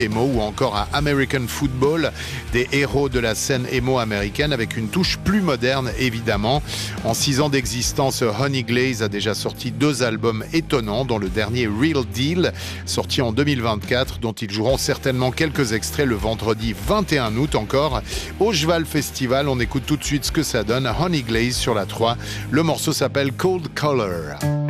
emo ou encore à American Football, des héros de la scène emo américaine avec une touche plus moderne évidemment. En 6 ans d'existence, Honey Glaze a déjà sorti 2 albums étonnants, dont le dernier Real Deal, sorti en 2024, dont ils joueront certainement quelques extraits le vendredi 21 août encore au Jval Festival. On écoute tout de suite ce que ça donne. Honey Glaze sur la 3. Le morceau s'appelle Cold Color.